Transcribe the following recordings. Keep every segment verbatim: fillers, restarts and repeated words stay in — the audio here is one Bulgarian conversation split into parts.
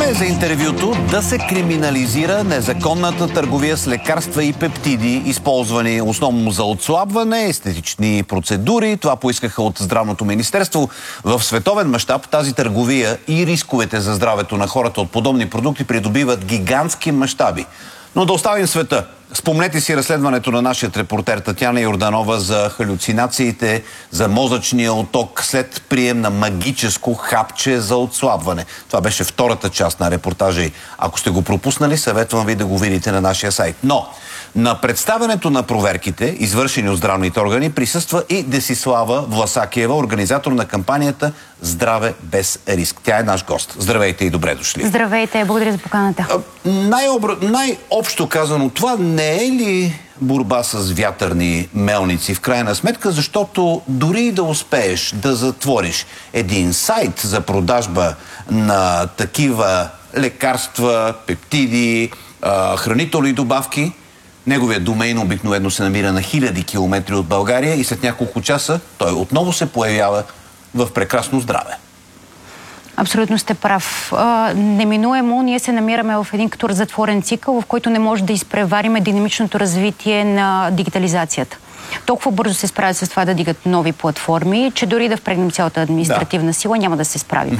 Време е за интервюто да се криминализира незаконната търговия с лекарства и пептиди, използвани основно за отслабване, естетични процедури. Това поискаха от Здравното министерство. В световен мащаб тази търговия и рисковете за здравето на хората от подобни продукти придобиват гигантски мащаби. Но да оставим света. Спомнете си разследването на нашия репортер Татяна Йорданова за халюцинациите, за мозъчния отток след прием на магическо хапче за отслабване. Това беше втората част на репортажа и ако сте го пропуснали, съветвам ви да го видите на нашия сайт. Но на представянето на проверките, извършени от здравните органи, присъства и Десислава Власакиева, организатор на кампанията Здраве без риск. Тя е наш гост. Здравейте и добре дошли. Здравейте, благодаря за поканата. Най-обра... Най-общо казано, това не е ли борба с вятърни мелници в крайна сметка, защото дори да успееш да затвориш един сайт за продажба на такива лекарства, пептиди, хранителни добавки, неговият домейн обикновено се намира на хиляди километри от България и след няколко часа той отново се появява в прекрасно здраве. Абсолютно сте прав. Неминуемо ние се намираме в един като затворен цикъл, в който не може да изпревариме динамичното развитие на дигитализацията. Толкова бързо се справят с това да дигат нови платформи, че дори да впрегнем цялата административна да. сила, няма да се справим.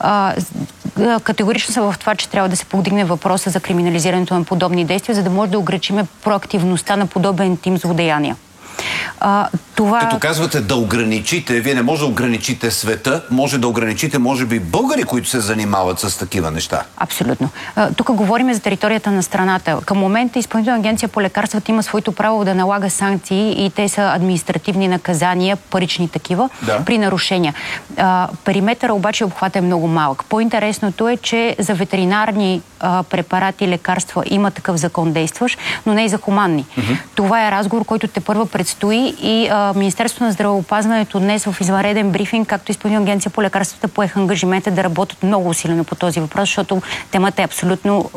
Mm-hmm. Категорично са в това, че трябва да се повдигне въпроса за криминализирането на подобни действия, за да може да ограничим проактивността на подобен тим злодеяния. А, това... Като казвате да ограничите, вие не може да ограничите света, може да ограничите, може би, българи, които се занимават с такива неща. Абсолютно. А, тук говорим за територията на страната. Към момента Изпълнителна агенция по лекарствата има своето право да налага санкции и те са административни наказания, парични такива, да. при нарушения. А, периметъра обаче обхват е много малък. По-интересното е, че за ветеринарни а, препарати и лекарства има такъв закон действащ, но не и за хуманни. Mm-hmm. Това е разговор, който те първа предстои и а, Министерството на здравеопазването днес в извънреден брифинг, както Изпълнителна агенция по лекарствата, поех ангажимента да работят много усилено по този въпрос, защото темата е абсолютно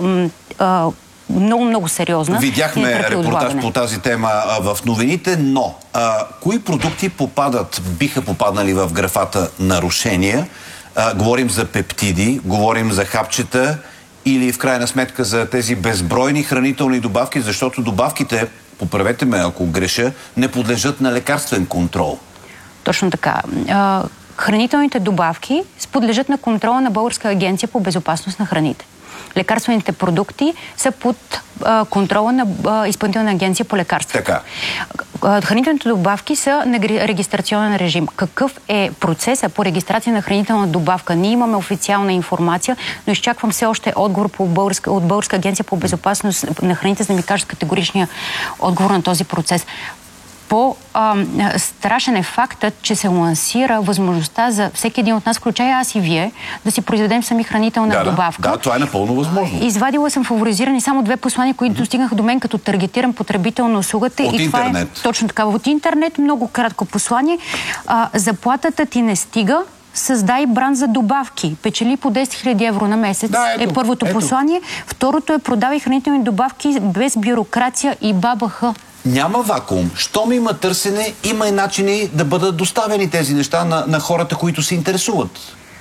много-много сериозна. Видяхме репортаж по тази тема а, в новините, но а, кои продукти попадат, биха попаднали в графата нарушения? А, говорим за пептиди, говорим за хапчета или в крайна сметка за тези безбройни хранителни добавки, защото добавките, поправете ме ако греша, не подлежат на лекарствен контрол. Точно така. А, хранителните добавки подлежат на контрола на Българска агенция по безопасност на храните. Лекарствените продукти са под а, контрола на а, Изпълнителна агенция по лекарства. Така. А, хранителните добавки са на регистрационен режим. Какъв е процесът по регистрация на хранителна добавка? Ние имаме официална информация, но изчаквам все още отговор по Българска, от Българска агенция по безопасност на храните, за да ми кажат категоричния отговор на този процес. По-страшен е фактът, че се лансира възможността за всеки един от нас, включая аз и вие, да си произведем сами хранителна да, добавка. Да, това е напълно възможно. Извадила съм фаворизирани само две послания, които достигнаха до мен като таргетиран потребител на услугата. От и интернет. Това е точно така. От интернет, много кратко послание. А, заплатата ти не стига, създай бранд за добавки. Печели по десет хиляди евро на месец да, ето, е първото ето. послание. Второто е продавай хранителни добавки без бюрокрация и БАБХ. Няма вакуум. Щом има търсене, има и начини да бъдат доставени тези неща на, на хората, които се интересуват.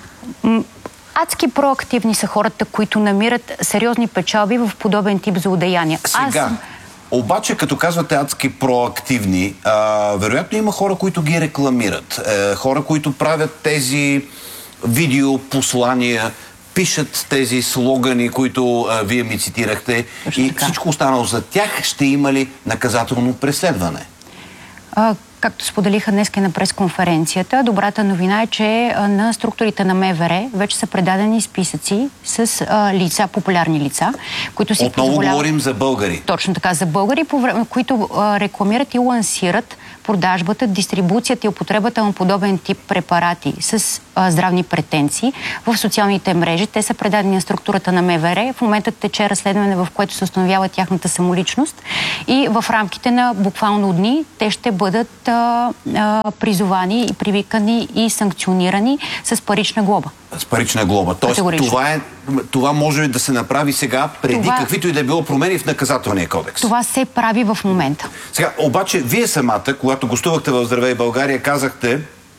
Адски проактивни са хората, които намират сериозни печалби в подобен тип злодеяния. Сега, Аз... обаче, като казвате адски проактивни, а, вероятно има хора, които ги рекламират. Е, хора, които правят тези видеопослания, пишат тези слогани, които а, вие ми цитирахте. Точно и така. Всичко останало за тях ще има ли наказателно преследване? А, както споделиха днес на пресконференцията, добрата новина е, че а, на структурите на МВР вече са предадени списъци с а, лица, популярни лица, които си Отново позволяват... говорим за българи. Точно така, за българи, които а, рекламират и лансират продажбата, дистрибуцията и употребата на подобен тип препарати с а, здравни претенции в социалните мрежи. Те са предадени на структурата на МВР. В момента тече разследване, в което се установява тяхната самоличност и в рамките на буквално дни те ще бъдат а, а, призовани и привикани и санкционирани с парична глоба. С парична глоба. Тоест това, е, това може да се направи сега преди това... каквито и да е било промени в наказателния кодекс. Това се прави в момента. Сега, обаче, вие самата, когато гостувахте в Здравей България, казахте,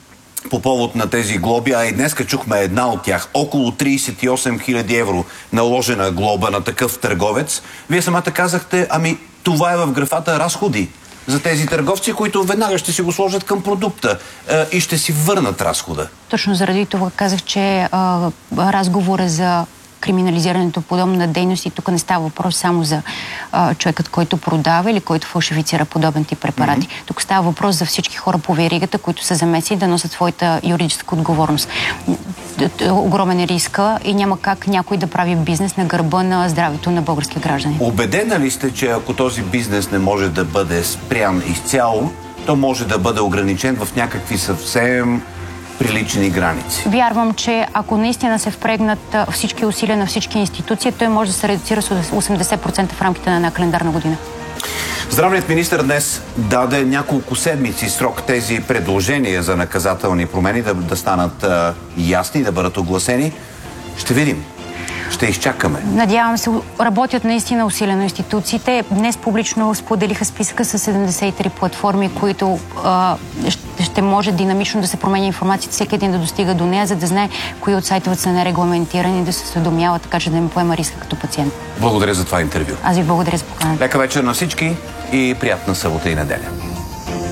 по повод на тези глоби, а и днес чухме една от тях. Около трийсет и осем хиляди евро наложена глоба на такъв търговец. Вие самата казахте, ами това е в графата разходи за тези търговци, които веднага ще си го сложат към продукта е, и ще си върнат разхода. Точно заради това казах, че а, разговора за криминализирането подобна дейност и тук не става въпрос само за а, човекът, който продава или който фалшифицира подобен тип препарати. Mm-hmm. Тук става въпрос за всички хора по веригата, които са замесени да носят своята юридическа отговорност. Огромен е риска и няма как някой да прави бизнес на гърба на здравето на български граждани. Убедена ли сте, че ако този бизнес не може да бъде спрян изцяло, то може да бъде ограничен в някакви съвсем прилични граници? Вярвам, че ако наистина се впрегнат всички усилия на всички институции, той може да се редуцира с осемдесет процента в рамките на една календарна година. Здравният министър днес даде няколко седмици срок тези предложения за наказателни промени да, да станат а, ясни, да бъдат огласени. Ще видим. Ще изчакаме. Надявам се, работят наистина усилено институциите. Днес публично споделиха списъка с седемдесет и три платформи, които а, ще може динамично да се променя информацията, всеки един да достига до нея, за да знае кои от сайтовете са нерегламентирани и да се съдомява, така че да не поема риска като пациент. Благодаря за това интервю. Аз ви благодаря за поканата. Лека вечер на всички и приятна събота и неделя.